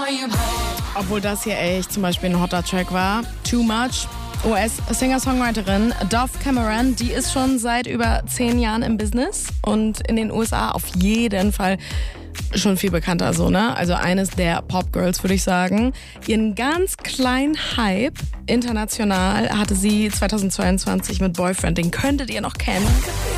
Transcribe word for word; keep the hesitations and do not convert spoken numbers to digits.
Obwohl das hier echt zum Beispiel ein hotter Track war. Too Much. U S-Singer-Songwriterin Dove Cameron, die ist schon seit über zehn Jahren im Business und in den U S A auf jeden Fall schon viel bekannter, so, ne? Also eines der Pop-Girls, würde ich sagen. Ihren ganz kleinen Hype international hatte sie zweitausendzweiundzwanzig mit Boyfriend. Den könntet ihr noch kennen.